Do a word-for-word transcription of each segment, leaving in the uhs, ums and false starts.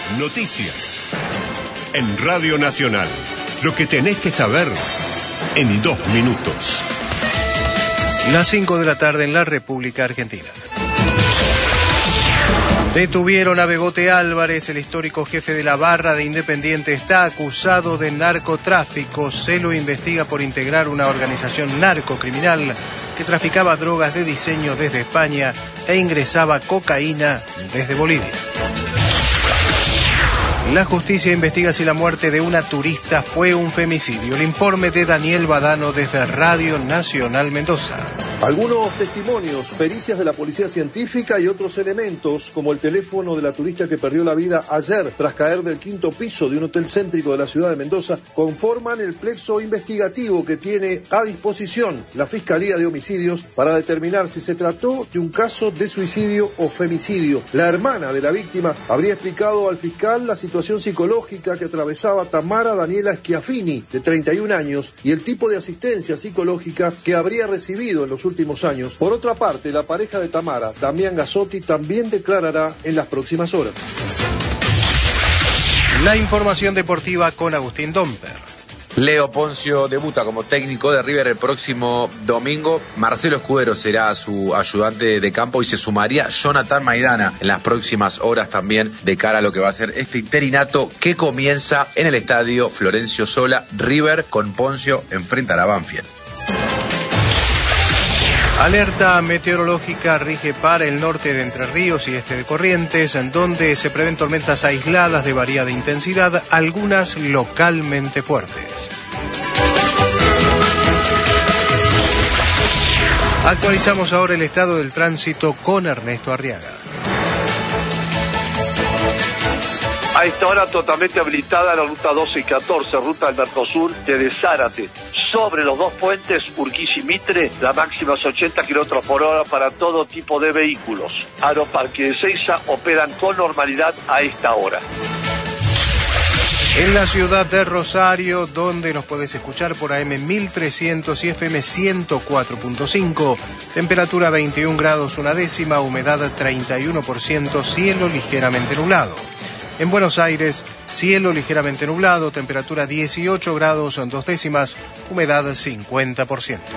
Noticias. En Radio Nacional. Lo que tenés que saber en dos minutos. Las cinco de la tarde en la República Argentina. Detuvieron a Bebote Álvarez, el histórico jefe de la barra de Independiente está acusado de narcotráfico. Se lo investiga por integrar una organización narcocriminal que traficaba drogas de diseño desde España e ingresaba cocaína desde Bolivia. La justicia investiga si la muerte de una turista fue un femicidio. El informe de Daniel Badano desde Radio Nacional Mendoza. Algunos testimonios, pericias de la policía científica y otros elementos, como el teléfono de la turista que perdió la vida ayer tras caer del quinto piso de un hotel céntrico de la ciudad de Mendoza, conforman el plexo investigativo que tiene a disposición la Fiscalía de Homicidios para determinar si se trató de un caso de suicidio o femicidio. La hermana de la víctima habría explicado al fiscal la situación psicológica que atravesaba Tamara Daniela Schiaffini, de treinta y un años, y el tipo de asistencia psicológica que habría recibido en los últimos años. Por otra parte, la pareja de Tamara, Damián Gazzotti, también declarará en las próximas horas. La información deportiva con Agustín Domper. Leo Poncio debuta como técnico de River el próximo domingo. Marcelo Escudero será su ayudante de campo y se sumaría Jonathan Maidana en las próximas horas también de cara a lo que va a ser este interinato que comienza en el estadio Florencio Sola. River con Poncio enfrentará a Banfield. Alerta meteorológica rige para el norte de Entre Ríos y este de Corrientes, en donde se prevén tormentas aisladas de variada intensidad, algunas localmente fuertes. Actualizamos ahora el estado del tránsito con Ernesto Arriaga. A esta hora totalmente habilitada la ruta doce y catorce, ruta del Mercosur desde Zárate. Sobre los dos puentes, Urquiza y Mitre, la máxima es ochenta kilómetros por hora para todo tipo de vehículos. Aeroparque de Ezeiza operan con normalidad a esta hora. En la ciudad de Rosario, donde nos podés escuchar por A M mil trescientos y F M ciento cuatro punto cinco, temperatura veintiún grados una décima, humedad treinta y uno por ciento, cielo ligeramente nublado. En Buenos Aires, cielo ligeramente nublado, temperatura dieciocho grados dos décimas, humedad cincuenta por ciento.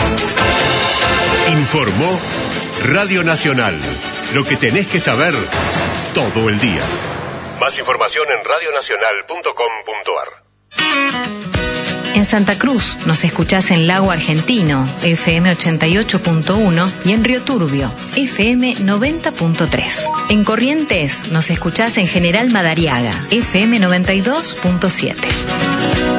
Informó Radio Nacional. Lo que tenés que saber todo el día. Más información en radio nacional punto com punto a r. En Santa Cruz nos escuchás en Lago Argentino, F M ochenta y ocho punto uno, y en Río Turbio, F M noventa punto tres. En Corrientes nos escuchás en General Madariaga, F M noventa y dos punto siete.